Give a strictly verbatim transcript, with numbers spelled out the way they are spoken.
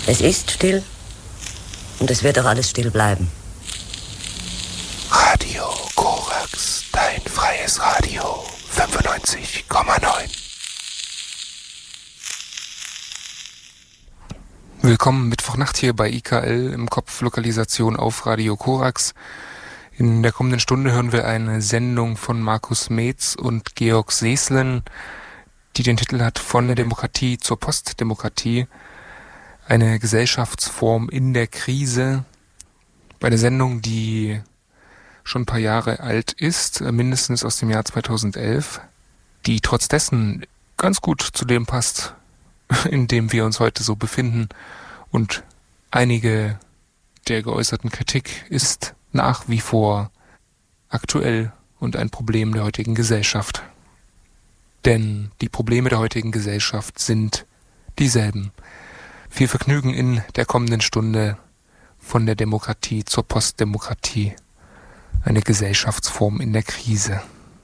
Es ist still und es wird auch alles still bleiben. Radio Korax, dein freies Radio, fünfundneunzig Komma neun. Willkommen Mittwochnacht hier bei I K L im Kopflokalisation auf Radio Korax. In der kommenden Stunde hören wir eine Sendung von Markus Metz und Georg Seeslen, die den Titel hat Von der Demokratie zur Postdemokratie. Eine Gesellschaftsform in der Krise. Eine Sendung, die schon ein paar Jahre alt ist, mindestens aus dem Jahr zweitausendelf, die trotz dessen ganz gut zu dem passt, in dem wir uns heute so befinden. Und einige der geäußerten Kritik ist nach wie vor aktuell und ein Problem der heutigen Gesellschaft. Denn die Probleme der heutigen Gesellschaft sind dieselben. Viel Vergnügen in der kommenden Stunde von der Demokratie zur Postdemokratie. Eine Gesellschaftsform in der Krise.